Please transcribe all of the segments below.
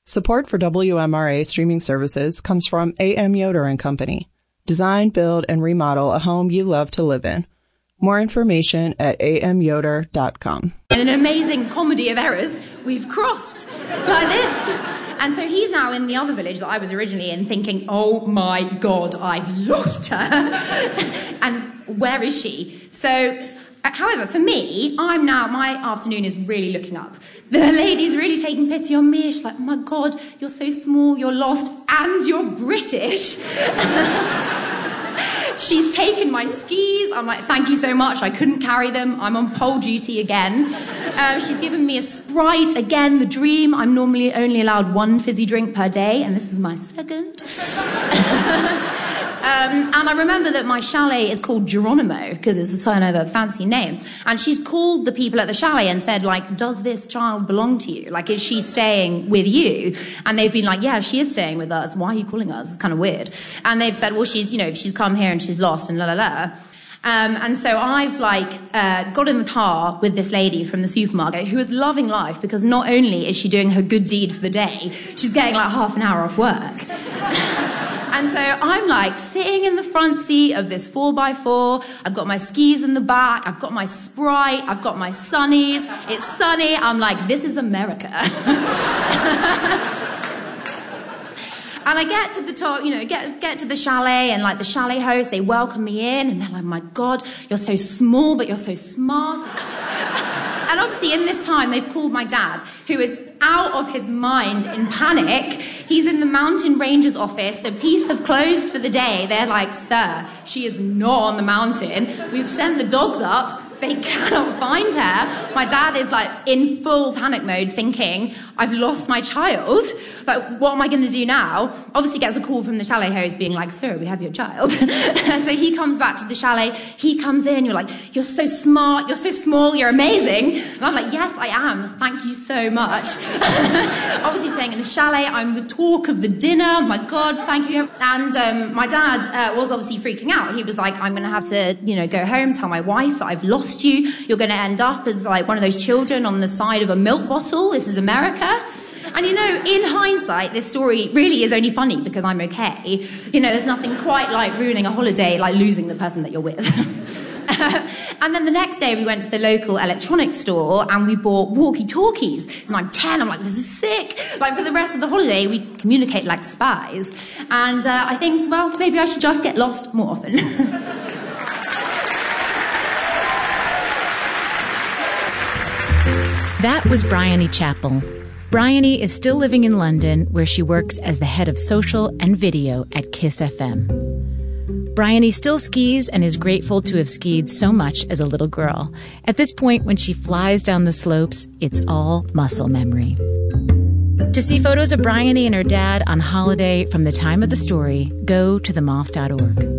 Support for WMRA streaming services comes from A.M. Yoder and Company. Design, build, and remodel a home you love to live in. More information at amyoder.com. In an amazing comedy of errors, we've crossed like this. And so he's now in the other village that I was originally in thinking, oh my God, I've lost her. And where is she? So, however, for me, my afternoon is really looking up. The lady's really taking pity on me. She's like, oh my God, you're so small, you're lost, and you're British. She's taken my skis. I'm like, thank you so much. I couldn't carry them. I'm on pole duty again. She's given me a Sprite. Again, the dream. I'm normally only allowed one fizzy drink per day, and this is my second. And I remember that my chalet is called Geronimo, because it's a sign of a fancy name. And she's called the people at the chalet and said, like, does this child belong to you? Like, is she staying with you? And they've been like, yeah, she is staying with us. Why are you calling us? It's kind of weird. And they've said, well, she's come here and she's lost and la la la. And so I've got in the car with this lady from the supermarket who is loving life, because not only is she doing her good deed for the day, she's getting like half an hour off work. And so I'm like sitting in the front seat of this 4x4. I've got my skis in the back. I've got my Sprite. I've got my sunnies. It's sunny. I'm like, this is America. And I get to the top, get to the chalet, and like the chalet host, they welcome me in, and they're like, my God, you're so small, but you're so smart. And obviously in this time, they've called my dad, who is out of his mind in panic. He's in the mountain ranger's office. The police have closed for the day. They're like, sir, she is not on the mountain. We've sent the dogs up. They cannot find her. My dad is like in full panic mode thinking, I've lost my child. Like, what am I going to do now? Obviously gets a call from the chalet host being like, sir, we have your child. So he comes back to the chalet. He comes in. You're like, you're so smart. You're so small. You're amazing. And I'm like, yes, I am. Thank you so much. Obviously saying in the chalet, I'm the talk of the dinner. My God, thank you. And my dad was obviously freaking out. He was like, I'm going to have to, go home, tell my wife that I've lost you. You're going to end up as like one of those children on the side of a milk bottle. This is America. And in hindsight, this story really is only funny because I'm okay. There's nothing quite like ruining a holiday, like losing the person that you're with. And then the next day we went to the local electronics store and we bought walkie-talkies. And I'm 10, I'm like, this is sick. Like for the rest of the holiday, we communicate like spies. And I think, well, maybe I should just get lost more often. That was Bryony Chapel. Bryony is still living in London, where she works as the head of social and video at Kiss FM. Bryony still skis and is grateful to have skied so much as a little girl. At this point, when she flies down the slopes, it's all muscle memory. To see photos of Bryony and her dad on holiday from the time of the story, go to themoth.org.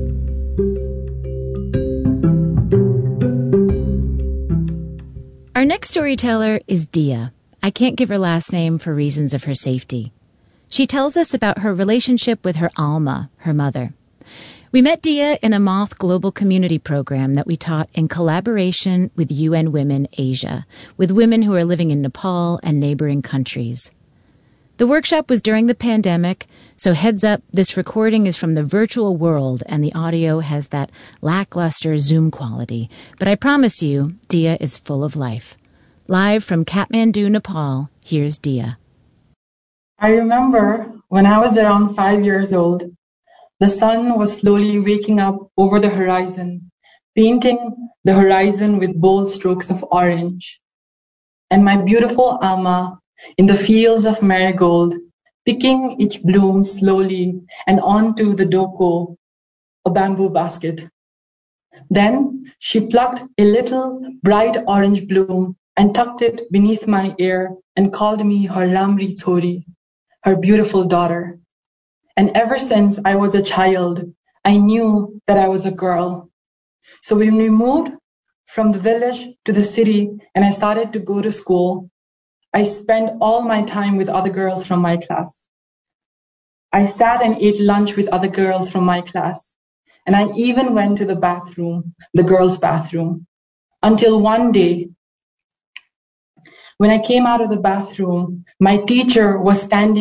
Our next storyteller is Dia. I can't give her last name for reasons of her safety. She tells us about her relationship with her Alma, her mother. We met Dia in a Moth Global Community program that we taught in collaboration with UN Women Asia, with women who are living in Nepal and neighboring countries. The workshop was during the pandemic, so heads up, this recording is from the virtual world and the audio has that lackluster Zoom quality. But I promise you, Dia is full of life. Live from Kathmandu, Nepal, here's Dia. I remember when I was around 5 years old, the sun was slowly waking up over the horizon, painting the horizon with bold strokes of orange. And my beautiful Alma in the fields of marigold, picking each bloom slowly and onto the doko, a bamboo basket. Then she plucked a little bright orange bloom and tucked it beneath my ear and called me her Lamri Thori, her beautiful daughter. And ever since I was a child, I knew that I was a girl. So when we moved from the village to the city and I started to go to school, I spent all my time with other girls from my class. I sat and ate lunch with other girls from my class. And I even went to the bathroom, the girls' bathroom, until one day, when I came out of the bathroom, my teacher was standing